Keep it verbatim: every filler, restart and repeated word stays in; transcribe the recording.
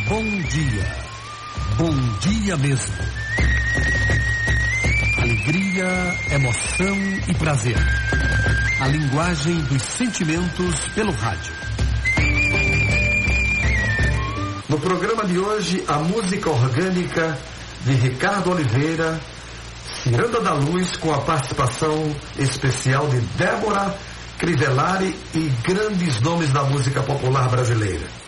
bom dia. Bom dia mesmo. Alegria, emoção e prazer. A linguagem dos sentimentos pelo rádio. No programa de hoje, a música orgânica de Ricardo Oliveira, Ciranda da Luz, com a participação especial de Débora Crivellari e grandes nomes da música popular brasileira.